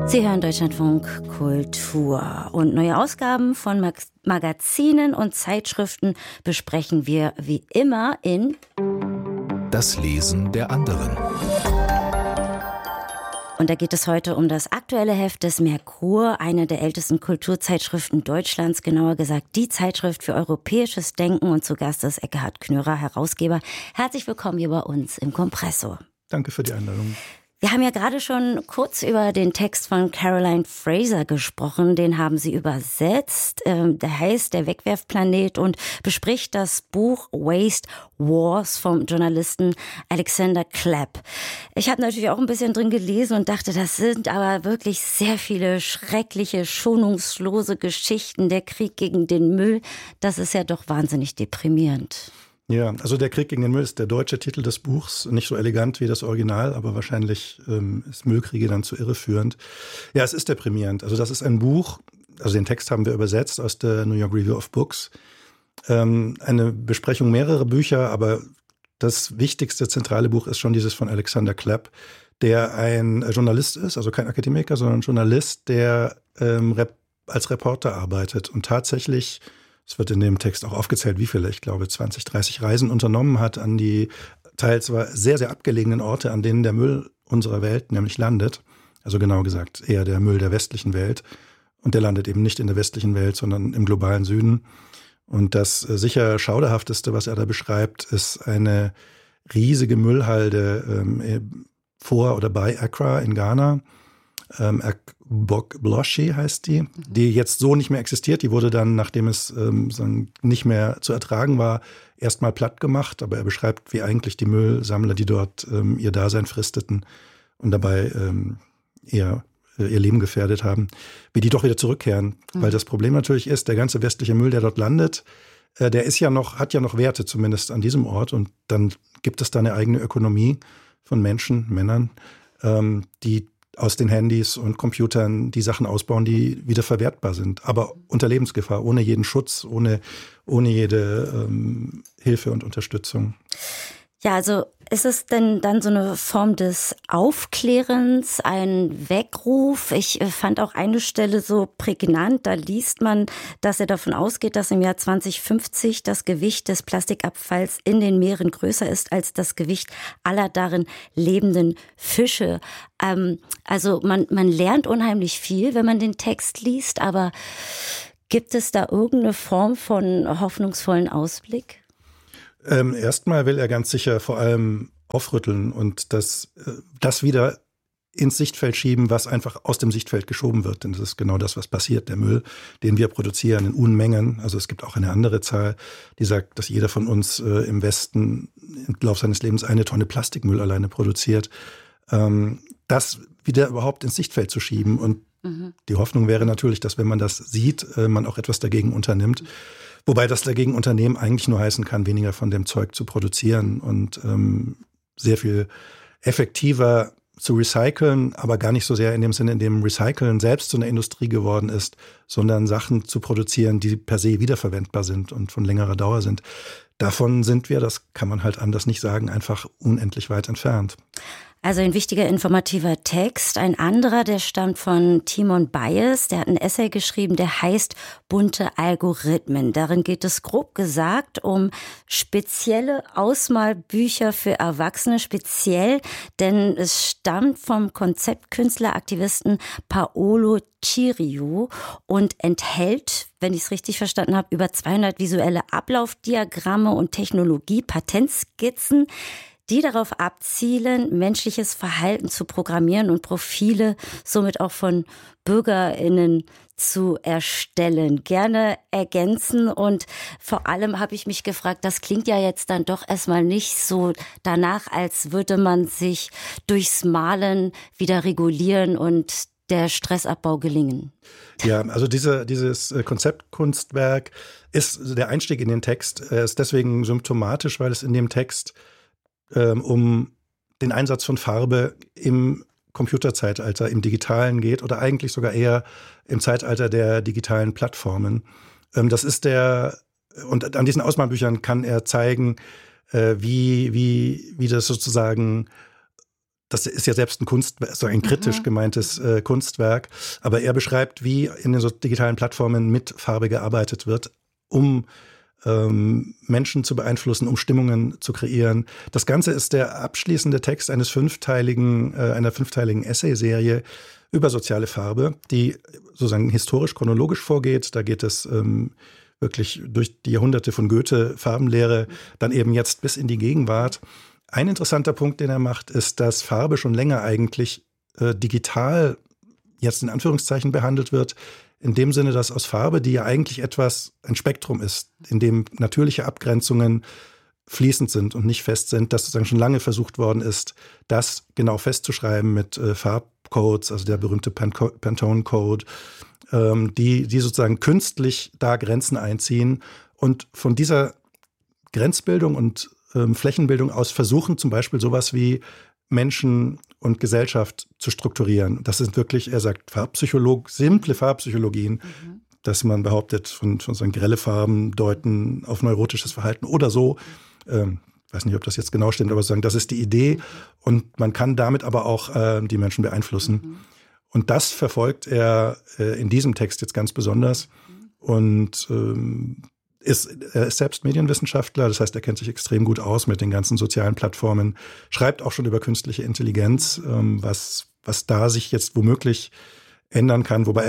Sie hören Deutschlandfunk Kultur und neue Ausgaben von Magazinen und Zeitschriften besprechen wir wie immer in Das Lesen der anderen. Und da geht es heute um das aktuelle Heft des Merkur, eine der ältesten Kulturzeitschriften Deutschlands, genauer gesagt die Zeitschrift für europäisches Denken. Und zu Gast ist Ekkehard Knörer, Herausgeber. Herzlich willkommen hier bei uns im Kompressor. Danke für die Einladung. Wir haben ja gerade schon kurz über den Text von Caroline Fraser gesprochen. Den haben Sie übersetzt. Der heißt Der Wegwerfplanet und bespricht das Buch Waste Wars vom Journalisten Alexander Clapp. Ich habe natürlich auch ein bisschen drin gelesen und dachte, das sind aber wirklich sehr viele schreckliche, schonungslose Geschichten. Der Krieg gegen den Müll, das ist ja doch wahnsinnig deprimierend. Ja, also Der Krieg gegen den Müll ist der deutsche Titel des Buchs. Nicht so elegant wie das Original, aber wahrscheinlich ist Müllkriege dann zu irreführend. Ja, es ist deprimierend. Also das ist ein Buch, also den Text haben wir übersetzt aus der New York Review of Books. Eine Besprechung mehrerer Bücher, aber das wichtigste zentrale Buch ist schon dieses von Alexander Clapp, der ein Journalist ist, also kein Akademiker, sondern ein Journalist, der als Reporter arbeitet und tatsächlich, es wird in dem Text auch aufgezählt, wie viele, ich glaube 20, 30 Reisen unternommen hat an die teils sehr, sehr abgelegenen Orte, an denen der Müll unserer Welt nämlich landet. Also genau gesagt eher der Müll der westlichen Welt. Und der landet eben nicht in der westlichen Welt, sondern im globalen Süden. Und das sicher Schauderhafteste, was er da beschreibt, ist eine riesige Müllhalde vor oder bei Accra in Ghana. Bloshi heißt die jetzt so nicht mehr existiert. Die wurde dann, nachdem es nicht mehr zu ertragen war, erstmal platt gemacht. Aber er beschreibt, wie eigentlich die Müllsammler, die dort ihr Dasein fristeten und dabei ihr Leben gefährdet haben, wie die doch wieder zurückkehren. Mhm. Weil das Problem natürlich ist, der ganze westliche Müll, der dort landet, der ist hat ja noch Werte, zumindest an diesem Ort. Und dann gibt es da eine eigene Ökonomie von Menschen, Männern, die aus den Handys und Computern die Sachen ausbauen, die wieder verwertbar sind. Aber unter Lebensgefahr, ohne jeden Schutz, ohne jede Hilfe und Unterstützung. Ja, also ist es denn dann so eine Form des Aufklärens, ein Weckruf? Ich fand auch eine Stelle so prägnant, da liest man, dass er davon ausgeht, dass im Jahr 2050 das Gewicht des Plastikabfalls in den Meeren größer ist als das Gewicht aller darin lebenden Fische. Also man lernt unheimlich viel, wenn man den Text liest, aber gibt es da irgendeine Form von hoffnungsvollen Ausblick? Erstmal will er ganz sicher vor allem aufrütteln und das wieder ins Sichtfeld schieben, was einfach aus dem Sichtfeld geschoben wird. Denn das ist genau das, was passiert. Der Müll, den wir produzieren in Unmengen. Also es gibt auch eine andere Zahl, die sagt, dass jeder von uns im Westen im Lauf seines Lebens 1 Tonne Plastikmüll alleine produziert. Das wieder überhaupt ins Sichtfeld zu schieben. Und die Hoffnung wäre natürlich, dass wenn man das sieht, man auch etwas dagegen unternimmt. Wobei das dagegen Unternehmen eigentlich nur heißen kann, weniger von dem Zeug zu produzieren und sehr viel effektiver zu recyceln, aber gar nicht so sehr in dem Sinne, in dem Recyceln selbst zu einer Industrie geworden ist, sondern Sachen zu produzieren, die per se wiederverwendbar sind und von längerer Dauer sind. Davon sind wir, das kann man halt anders nicht sagen, einfach unendlich weit entfernt. Also ein wichtiger informativer Text. Ein anderer, der stammt von Timon Bayes. Der hat ein Essay geschrieben, der heißt Bunte Algorithmen. Darin geht es grob gesagt um spezielle Ausmalbücher für Erwachsene, speziell, denn es stammt vom Konzeptkünstler, Aktivisten Paolo Cirio und enthält, wenn ich es richtig verstanden habe, über 200 visuelle Ablaufdiagramme und Technologie-Patentskizzen, die darauf abzielen, menschliches Verhalten zu programmieren und Profile somit auch von BürgerInnen zu erstellen. Gerne ergänzen und vor allem habe ich mich gefragt, das klingt ja jetzt dann doch erstmal nicht so danach, als würde man sich durchs Malen wieder regulieren und der Stressabbau gelingen. Ja, also dieses Konzeptkunstwerk ist der Einstieg in den Text. Er ist deswegen symptomatisch, weil es in dem Text um den Einsatz von Farbe im Computerzeitalter, im Digitalen geht oder eigentlich sogar eher im Zeitalter der digitalen Plattformen. Das ist und an diesen Ausmalbüchern kann er zeigen, wie das sozusagen das ist ja selbst ein Kunstwerk, so ein kritisch gemeintes Kunstwerk, aber er beschreibt, wie in den so digitalen Plattformen mit Farbe gearbeitet wird, um Menschen zu beeinflussen, um Stimmungen zu kreieren. Das Ganze ist der abschließende Text einer fünfteiligen Essay-Serie über soziale Farbe, die sozusagen historisch-chronologisch vorgeht. Da geht es wirklich durch die Jahrhunderte von Goethe, Farbenlehre, dann eben jetzt bis in die Gegenwart. Ein interessanter Punkt, den er macht, ist, dass Farbe schon länger eigentlich digital jetzt in Anführungszeichen behandelt wird, in dem Sinne, dass aus Farbe, die ja eigentlich ein Spektrum ist, in dem natürliche Abgrenzungen fließend sind und nicht fest sind, dass sozusagen schon lange versucht worden ist, das genau festzuschreiben mit Farbcodes, also der berühmte Pantone-Code, die sozusagen künstlich da Grenzen einziehen und von dieser Grenzbildung und Flächenbildung aus versuchen zum Beispiel sowas wie Menschen und Gesellschaft zu strukturieren. Das sind wirklich, er sagt, simple Farbpsychologien, dass man behauptet, von so grelle Farben deuten auf neurotisches Verhalten oder so. Ich weiß nicht, ob das jetzt genau stimmt, aber sagen, das ist die Idee und man kann damit aber auch die Menschen beeinflussen. Und das verfolgt er in diesem Text jetzt ganz besonders und er ist selbst Medienwissenschaftler, das heißt, er kennt sich extrem gut aus mit den ganzen sozialen Plattformen, schreibt auch schon über künstliche Intelligenz, was da sich jetzt womöglich ändern kann, wobei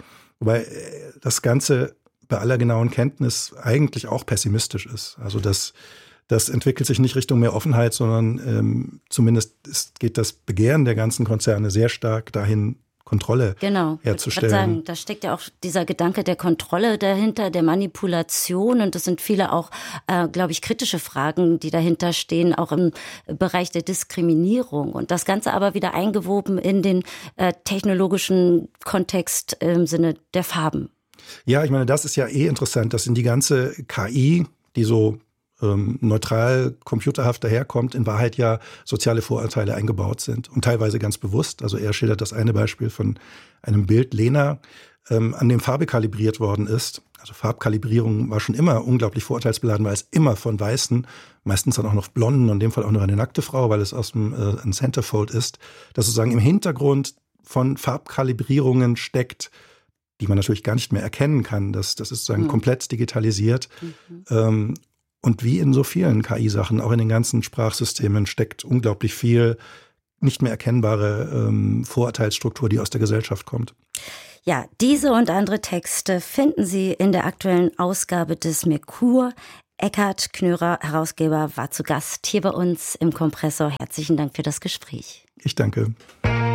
das Ganze bei aller genauen Kenntnis eigentlich auch pessimistisch ist. Also das entwickelt sich nicht Richtung mehr Offenheit, sondern zumindest geht das Begehren der ganzen Konzerne sehr stark dahin, Kontrolle herzustellen. Ich würde sagen, da steckt ja auch dieser Gedanke der Kontrolle dahinter, der Manipulation und das sind viele auch, glaube ich, kritische Fragen, die dahinter stehen, auch im Bereich der Diskriminierung und das Ganze aber wieder eingewoben in den technologischen Kontext im Sinne der Farben. Ja, ich meine, das ist ja interessant, dass in die ganze KI, die so neutral, computerhaft daherkommt, in Wahrheit ja soziale Vorurteile eingebaut sind und teilweise ganz bewusst. Also er schildert das eine Beispiel von einem Bild Lena, an dem Farbe kalibriert worden ist. Also Farbkalibrierung war schon immer unglaublich vorurteilsbeladen, weil es immer von Weißen, meistens dann auch noch Blonden und in dem Fall auch noch eine nackte Frau, weil es aus dem ein Centerfold ist, dass sozusagen im Hintergrund von Farbkalibrierungen steckt, die man natürlich gar nicht mehr erkennen kann. Das ist sozusagen komplett digitalisiert. Und wie in so vielen KI-Sachen, auch in den ganzen Sprachsystemen, steckt unglaublich viel nicht mehr erkennbare Vorurteilsstruktur, die aus der Gesellschaft kommt. Ja, diese und andere Texte finden Sie in der aktuellen Ausgabe des Merkur. Eckhard Knörer, Herausgeber, war zu Gast hier bei uns im Kompressor. Herzlichen Dank für das Gespräch. Ich danke.